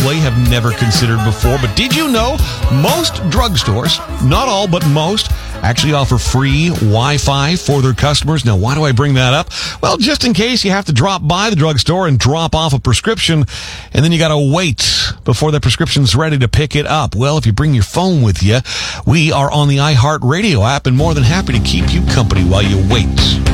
probably have never considered before. But did you know most drugstores, not all, but most, actually offer free Wi-Fi for their customers? Now, why do I bring that up? Well, just in case you have to drop by the drugstore and drop off a prescription, and then you got to wait before the prescription's ready to pick it up. Well, if you bring your phone with you, we are on the iHeartRadio app and more than happy to keep you company while you wait.